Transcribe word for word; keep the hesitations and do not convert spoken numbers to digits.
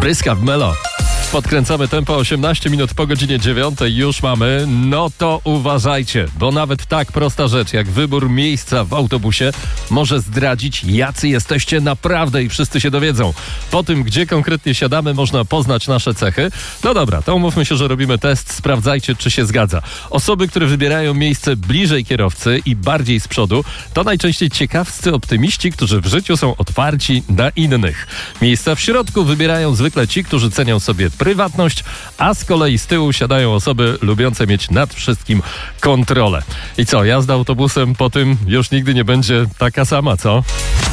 Bryska w melo. Podkręcamy tempo osiemnaście minut po godzinie dziewiątej. Już mamy. No to uważajcie, bo nawet tak prosta rzecz jak wybór miejsca w autobusie może zdradzić, jacy jesteście naprawdę i wszyscy się dowiedzą. Po tym, gdzie konkretnie siadamy, można poznać nasze cechy. No dobra, to umówmy się, że robimy test. Sprawdzajcie, czy się zgadza. Osoby, które wybierają miejsce bliżej kierowcy i bardziej z przodu, to najczęściej ciekawscy optymiści, którzy w życiu są otwarci na innych. Miejsca w środku wybierają zwykle ci, którzy cenią sobie prywatność, a z kolei z tyłu siadają osoby lubiące mieć nad wszystkim kontrolę. I co, jazda autobusem po tym już nigdy nie będzie taka sama, co?